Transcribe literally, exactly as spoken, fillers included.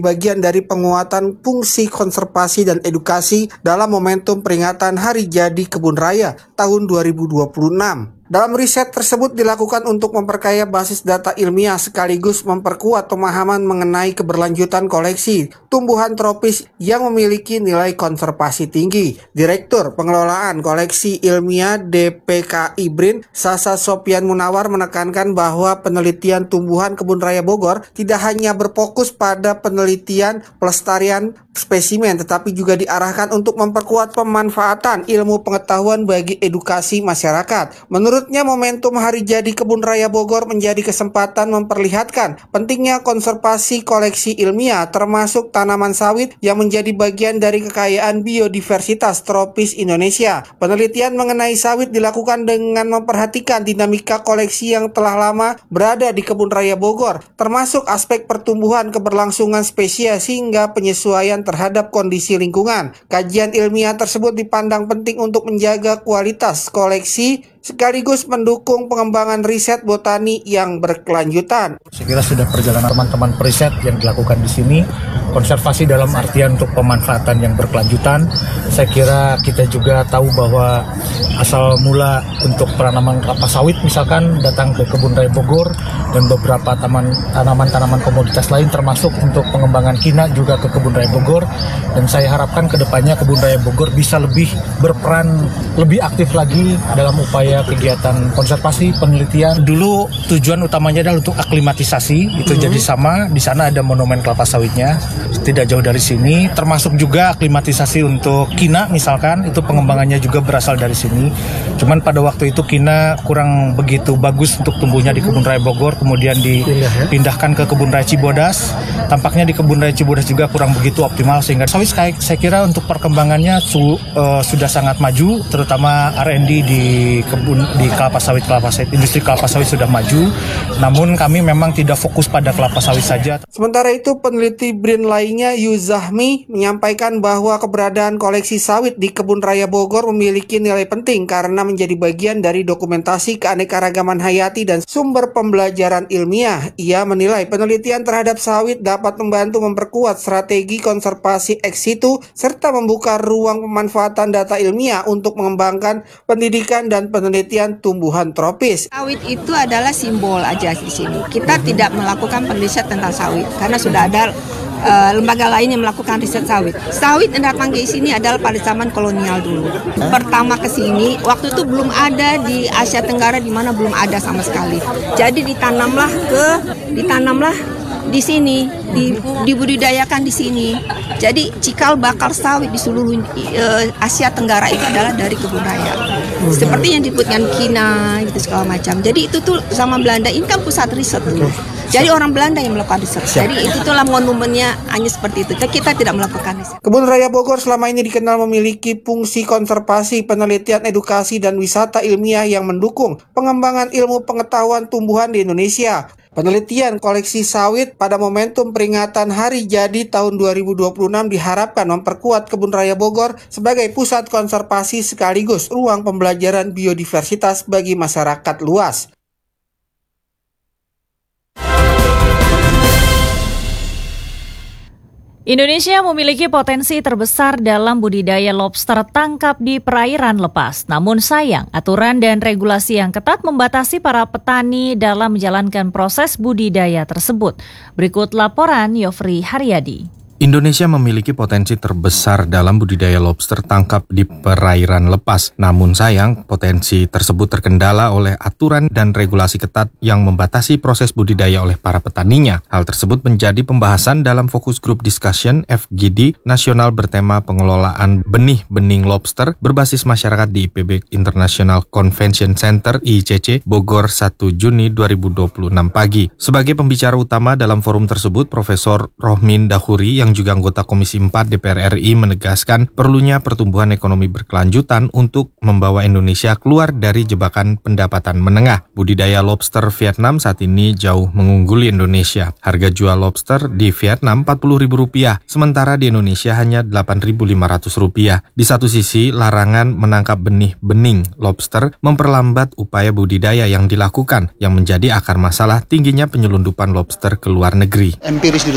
bagian dari penguatan fungsi konservasi dan edukasi dalam momentum peringatan Hari Jadi Kebun Raya tahun dua ribu dua puluh enam. Dalam riset tersebut dilakukan untuk memperkaya basis data ilmiah sekaligus memperkuat pemahaman mengenai keberlanjutan koleksi tumbuhan tropis yang memiliki nilai konservasi tinggi. Direktur Pengelolaan Koleksi Ilmiah D P K I B R I N, Sasa Sopian Munawar menekankan bahwa penelitian tumbuhan Kebun Raya Bogor tidak hanya berfokus pada penelitian pelestarian spesimen, tetapi juga diarahkan untuk memperkuat pemanfaatan ilmu pengetahuan bagi edukasi masyarakat. Menurutnya, momentum Hari Jadi Kebun Raya Bogor menjadi kesempatan memperlihatkan pentingnya konservasi koleksi ilmiah, termasuk tanaman sawit yang menjadi bagian dari kekayaan biodiversitas tropis Indonesia. Penelitian mengenai sawit dilakukan dengan memperhatikan dinamika koleksi yang telah lama berada di Kebun Raya Bogor, termasuk aspek pertumbuhan keberlangsungan spesies hingga penyesuaian terhadap kondisi lingkungan. Kajian ilmiah tersebut dipandang penting untuk menjaga kualitas koleksi sekaligus mendukung pengembangan riset botani yang berkelanjutan. Saya kira sudah perjalanan teman-teman periset yang dilakukan di sini, konservasi dalam artian untuk pemanfaatan yang berkelanjutan. Saya kira kita juga tahu bahwa asal mula untuk penanaman kelapa sawit misalkan datang ke Kebun Raya Bogor dan beberapa taman tanaman-tanaman komoditas lain termasuk untuk pengembangan kina juga ke Kebun Raya Bogor, dan saya harapkan kedepannya Kebun Raya Bogor bisa lebih berperan lebih aktif lagi dalam upaya kegiatan konservasi penelitian. Dulu tujuan utamanya adalah untuk aklimatisasi, itu mm-hmm. jadi sama di sana ada monumen kelapa sawitnya tidak jauh dari sini, termasuk juga aklimatisasi untuk kina misalkan, itu pengembangannya juga berasal dari sini. Cuman pada waktu itu kina kurang begitu bagus untuk tumbuhnya di Kebun Raya Bogor, kemudian dipindahkan ke Kebun Raya Cibodas. Tampaknya di Kebun Raya Cibodas juga kurang begitu optimal, sehingga sawit saya, saya kira untuk perkembangannya su, uh, sudah sangat maju, terutama R and D di kebun di kelapa sawit kelapa sawit industri kelapa sawit sudah maju. Namun kami memang tidak fokus pada kelapa sawit saja. Sementara itu, peneliti B R I N lainnya Yuzahmi menyampaikan bahwa keberadaan koleksi sawit di Kebun Raya Bogor memiliki nilai penting karena menjadi bagian dari dokumentasi keanekaragaman hayati dan sumber pembelajaran ilmiah. Ia menilai penelitian terhadap sawit dapat membantu memperkuat strategi konservasi ex situ serta membuka ruang pemanfaatan data ilmiah untuk mengembangkan pendidikan dan penelitian tumbuhan tropis. Sawit itu adalah simbol aja di sini. Kita mm-hmm. tidak melakukan penelitian tentang sawit karena sudah ada uh, lembaga lain yang melakukan riset sawit. Sawit yang datang ke sini adalah pada zaman kolonial dulu. Pertama ke sini, waktu itu belum ada di Asia Tenggara, di mana belum ada sama sekali. Jadi ditanamlah ke ditanamlah di sini, di, dibudidayakan di sini. Jadi cikal bakal sawit di seluruh uh, Asia Tenggara itu adalah dari Kebun Raya. Seperti yang disebutkan kina gitu segala macam. Jadi itu tuh sama Belanda, ini kan pusat riset dulu. Jadi orang Belanda yang melakukan riset. Jadi itu tuh monumennya hanya seperti itu. Kita tidak melakukan riset. Kebun Raya Bogor selama ini dikenal memiliki fungsi konservasi, penelitian, edukasi, dan wisata ilmiah yang mendukung pengembangan ilmu pengetahuan tumbuhan di Indonesia. Penelitian koleksi sawit pada momentum peringatan Hari Jadi tahun dua ribu dua puluh enam diharapkan memperkuat Kebun Raya Bogor sebagai pusat konservasi sekaligus ruang pembelajaran biodiversitas bagi masyarakat luas. Indonesia memiliki potensi terbesar dalam budidaya lobster tangkap di perairan lepas. Namun sayang, aturan dan regulasi yang ketat membatasi para petani dalam menjalankan proses budidaya tersebut. Berikut laporan Yofri Haryadi. Indonesia memiliki potensi terbesar dalam budidaya lobster tangkap di perairan lepas. Namun sayang, potensi tersebut terkendala oleh aturan dan regulasi ketat yang membatasi proses budidaya oleh para petaninya. Hal tersebut menjadi pembahasan dalam Focus Group Discussion F G D nasional bertema pengelolaan benih-bening lobster berbasis masyarakat di I P B International Convention Center I C C Bogor satu Juni dua ribu dua puluh enam pagi. Sebagai pembicara utama dalam forum tersebut, Profesor Rohmin Dahuri yang juga anggota Komisi empat D P R R I menegaskan perlunya pertumbuhan ekonomi berkelanjutan untuk membawa Indonesia keluar dari jebakan pendapatan menengah. Budidaya lobster Vietnam saat ini jauh mengungguli Indonesia. Harga jual lobster di Vietnam empat puluh ribu rupiah, sementara di Indonesia hanya delapan ribu lima ratus rupiah. Di satu sisi, larangan menangkap benih-bening lobster memperlambat upaya budidaya yang dilakukan, yang menjadi akar masalah tingginya penyelundupan lobster ke luar negeri. Empiris